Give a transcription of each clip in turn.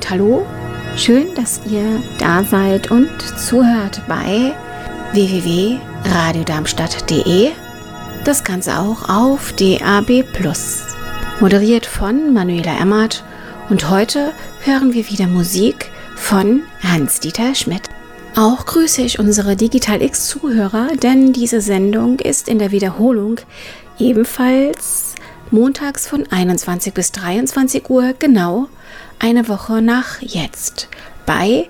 und hallo. Schön, dass ihr da seid und zuhört bei www.radiodarmstadt.de. Das Ganze auch auf DAB+. Moderiert von Manuela Emmert und heute hören wir wieder Musik von Hans-Dieter Schmidt. Auch grüße ich unsere Digital X-Zuhörer, denn diese Sendung ist in der Wiederholung ebenfalls montags von 21 bis 23 Uhr, genau eine Woche nach jetzt, bei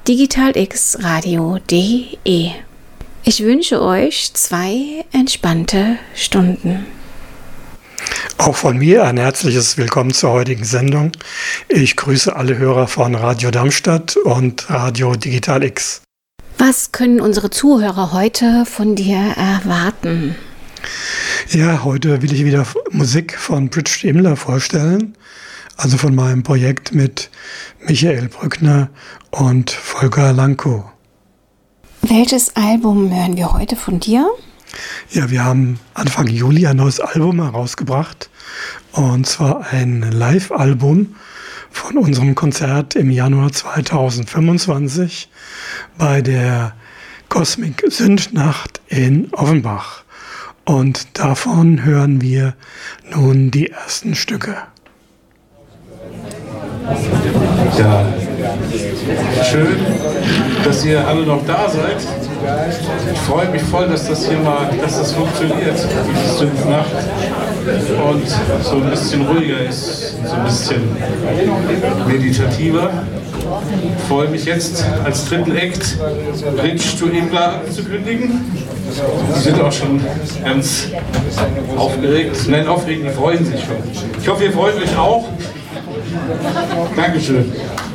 digitalxradio.de. Ich wünsche euch 2 entspannte Stunden. Auch von mir ein herzliches Willkommen zur heutigen Sendung. Ich grüße alle Hörer von Radio Darmstadt und Radio Digital X. Was können unsere Zuhörer heute von dir erwarten? Ja, heute will ich wieder Musik von Bridget Imler vorstellen, also von meinem Projekt mit Michael Brückner und Volker Lankow. Welches Album hören wir heute von dir? Ja, wir haben Anfang Juli ein neues Album herausgebracht, und zwar ein Live-Album von unserem Konzert im Januar 2025 bei der Cosmic Sündnacht in Offenbach. Und davon hören wir nun die ersten Stücke. Ja, schön, dass ihr alle noch da seid. Ich freue mich voll, dass das funktioniert, diese Sündnacht, und so ein bisschen ruhiger ist, so ein bisschen meditativer. Ich freue mich jetzt als dritten Act Bridget Imler anzukündigen. Die sind auch schon ganz aufgeregt. Nein, aufgeregt, die freuen sich schon. Ich hoffe, ihr freut euch auch. Dankeschön.